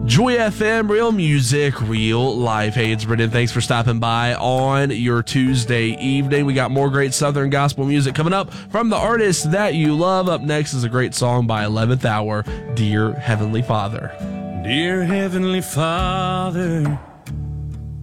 Joy FM, real music, real life. Hey, it's Brendan. Thanks for stopping by on your Tuesday evening. We got more great Southern gospel music coming up from the artists that you love. Up next is a great song by 11th Hour, Dear Heavenly Father. Dear Heavenly Father,